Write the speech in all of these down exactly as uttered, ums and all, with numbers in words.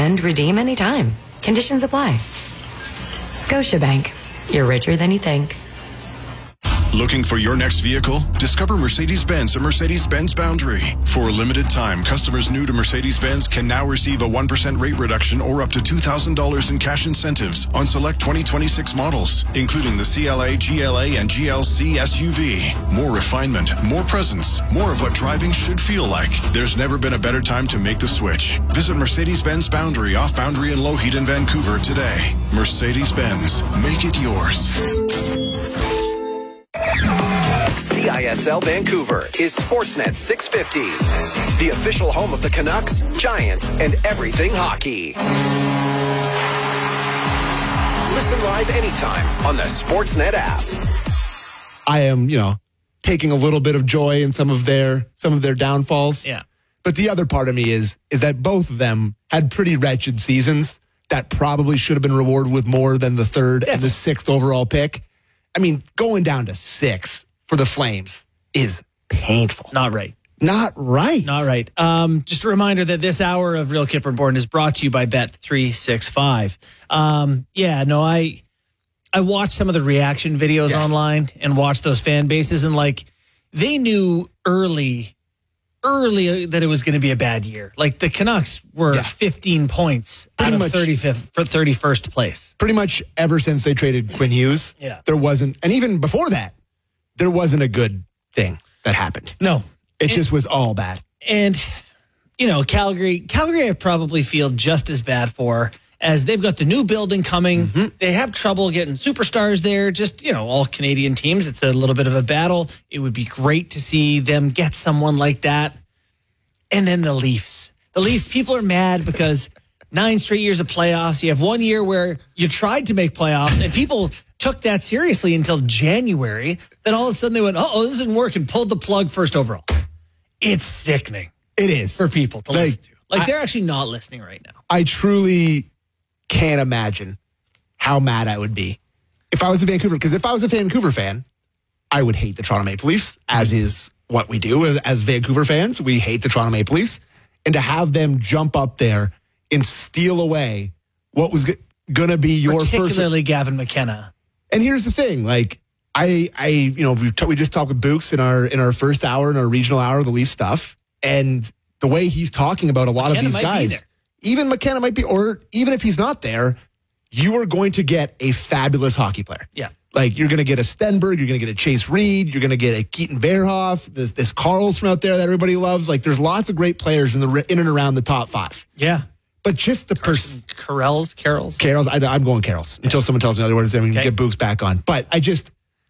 and redeem anytime. Conditions apply. Scotiabank. You're richer than you think. Looking for your next vehicle? Discover Mercedes-Benz at Mercedes-Benz Boundary. For a limited time, customers new to Mercedes-Benz can now receive a one percent rate reduction or up to two thousand dollars in cash incentives on select twenty twenty-six models, including the C L A, G L A, and G L C S U V. More refinement, more presence, more of what driving should feel like. There's never been a better time to make the switch. Visit Mercedes-Benz Boundary off Boundary and Lougheed in Vancouver today. Mercedes-Benz. Make it yours. C I S L Vancouver is Sportsnet six fifty, the official home of the Canucks, Giants, and everything hockey. Listen live anytime on the Sportsnet app. I am, you know, taking a little bit of joy in some of their some of their downfalls. Yeah. But the other part of me is is that both of them had pretty wretched seasons that probably should have been rewarded with more than the third Definitely. and the sixth overall pick. I mean, going down to six for the Flames is painful. Not right. Not right. Not right. Um, just a reminder that this hour of Real Kipper Born is brought to you by Bet three sixty-five. Um, yeah, no, I I watched some of the reaction videos yes. online and watched those fan bases, and like they knew early, early that it was going to be a bad year. Like the Canucks were yeah. fifteen points Pretty out of much. thirty-fifth for thirty-first place. Pretty much ever since they traded Quinn Hughes, yeah. there wasn't, and even before that, there wasn't a good thing that happened. No. It and, just was all bad. And, you know, Calgary, Calgary I probably feel just as bad for, as they've got the new building coming. Mm-hmm. They have trouble getting superstars there. Just, you know, all Canadian teams. It's a little bit of a battle. It would be great to see them get someone like that. And then the Leafs. The Leafs, people are mad because nine straight years of playoffs. You have one year where you tried to make playoffs and people took that seriously until January. Then all of a sudden they went, uh-oh, this isn't working. Pulled the plug first overall. It's sickening. It is. For people to like, listen to. Like, I, they're actually not listening right now. I truly can't imagine how mad I would be if I was a Vancouver. Because if I was a Vancouver fan, I would hate the Toronto Maple Leafs, as is what we do as, as Vancouver fans. We hate the Toronto Maple Leafs. And to have them jump up there and steal away what was g- going to be your Particularly first... Particularly Gavin McKenna. And here's the thing, like, I, I, you know, we t- we just talked with Books in our in our first hour, in our regional hour of the Leaf stuff, and the way he's talking about a lot McKenna of these guys, even McKenna might be, or even if he's not there, you are going to get a fabulous hockey player. Yeah, like you're going to get a Stenberg, you're going to get a Chase Reed, you're going to get a Keaton Verhoff, this, this Carl's from out there that everybody loves. Like, there's lots of great players in the in and around the top five. Yeah. But just the person, Carol's, Carol's, Carol's. I, I'm going Carol's yeah. until someone tells me otherwise. I'm going to get Books back on. But I just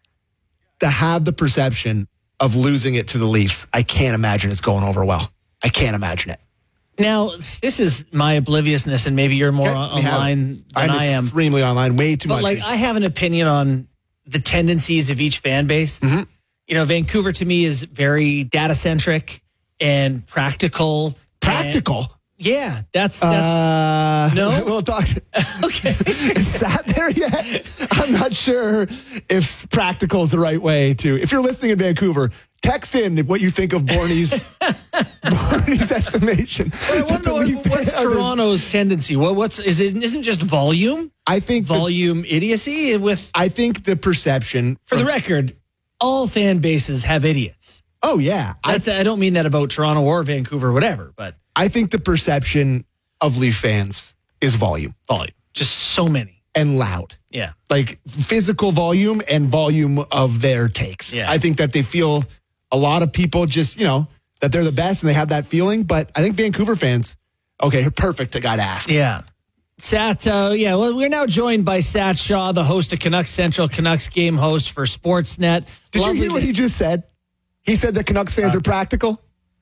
to have the perception of losing it to the Leafs, I can't imagine it's going over well. I can't imagine it. Now, this is my obliviousness, and maybe you're more okay, online than I'm I am. Extremely online, way too but much. But like, I have an opinion on the tendencies of each fan base. Mm-hmm. You know, Vancouver to me is very data centric and practical. Practical. And Yeah, that's that's uh, no. We'll talk. Okay, is that there yet? I'm not sure if practical is the right way to. If you're listening in Vancouver, text in what you think of Borny's Borny's estimation. Well, I wonder what, what's Toronto's tendency. What what's is it? Isn't it just volume? I think volume the, idiocy with. I think the perception. For the record, all fan bases have idiots. Oh yeah, I, I don't mean that about Toronto or Vancouver, whatever, but. I think the perception of Leaf fans is volume. Volume. Just so many. And loud. Yeah. Like physical volume and volume of their takes. Yeah. I think that they feel a lot of people just, you know, that they're the best and they have that feeling. But I think Vancouver fans, okay, perfect, a guy to ask. Yeah. Sat, uh, yeah, well, we're now joined by Sat Shaw, the host of Canucks Central, Canucks game host for Sportsnet. Did Lovely you hear what he just said? He said that Canucks fans uh, are practical.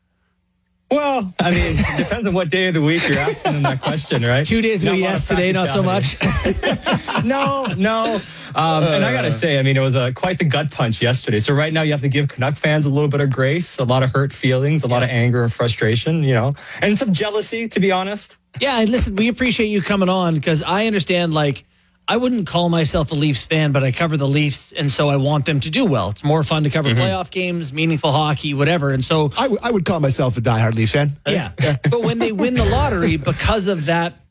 Well, I mean, it depends on what day of the week you're asking them that question, right? Two days ago, yes. Today, not so much. no, no. Um, and I got to say, I mean, it was a, quite the gut punch yesterday. So right now you have to give Canuck fans a little bit of grace, a lot of hurt feelings, a lot of anger and frustration, you know, and some jealousy, to be honest. Yeah, and listen, we appreciate you coming on because I understand, like, I wouldn't call myself a Leafs fan, but I cover the Leafs, and so I want them to do well. It's more fun to cover mm-hmm. playoff games, meaningful hockey, whatever. And so I, w- I would call myself a diehard Leafs fan. Yeah. yeah. But when they win the lottery, because of that